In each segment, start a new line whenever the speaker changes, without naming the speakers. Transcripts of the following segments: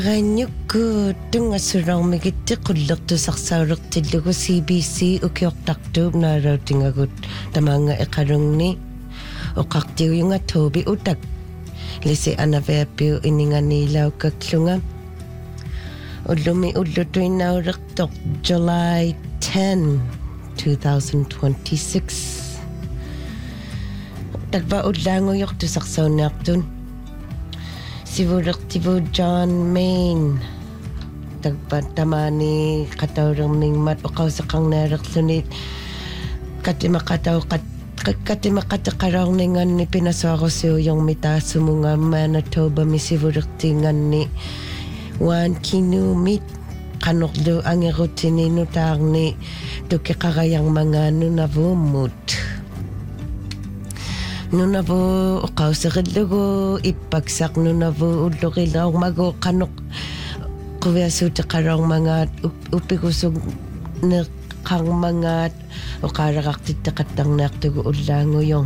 Gannyukku tungasuraumigit qullertusarsaurertillugu CBC ukiortartuup naarautingagut tamanga iqarungni uqartiuyunga Toby utak lisi anaveapiu ininganiilaukaklunga ullumi ullutuinnaurertoq July 10, 2026 takva ullaanguyortusarsaunniartun Sivurertivu John Main tagpatamani katawrangmingmat uqawsaqarnaarerluni katimakataqararninganni pinasuarusiuyong mitaasumunga Manitoba misivurertinganni wan kinumit qanorlu angerutininutaarni tukiqarayang mga nunavumut Nunavu uqawserillugu ippaksaq nunavu ulluqilaurmagu qanuq quviasuteqaraurmangaat upigusug neqqarmangaat uqaaraqartitteqattarniartugu ullaanguyong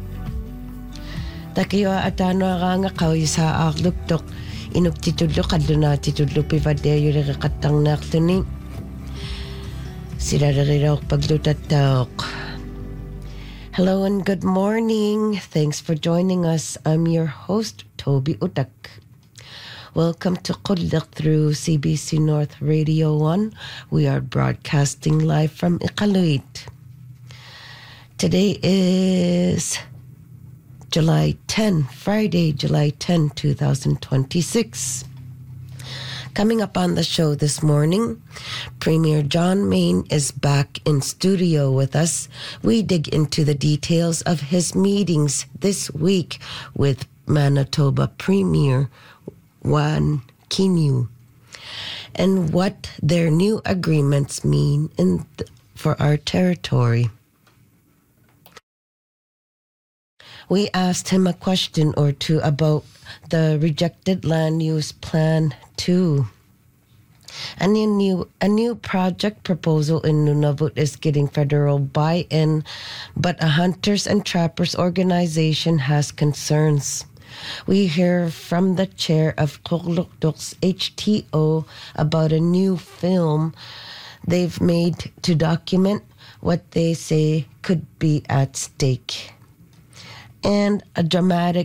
takiwa ataanuaraanga qawisaa'aarluktoq inuktitullu qallunaatitullu pivadeayuleqattarniarluni silalerilaorpaglutatauq Hello and good morning. Thanks for joining us. I'm your host, Toby Utak. Welcome to Qulliq through CBC North Radio 1. We are broadcasting live from Iqaluit. Today is July 10, Friday, July 10, 2026. Coming up on the show this morning, Premier John Main is back in studio with us. We dig into the details of his meetings this week with Manitoba Premier Wan Kinyu and what their new agreements mean for our territory. We asked him a question or two about the rejected land use plan 2. A new project proposal in Nunavut is getting federal buy-in, but a hunters and trappers organization has concerns. We hear from the chair of Qulliqtuk's HTO about a new film they've made to document what they say could be at stake. And a dramatic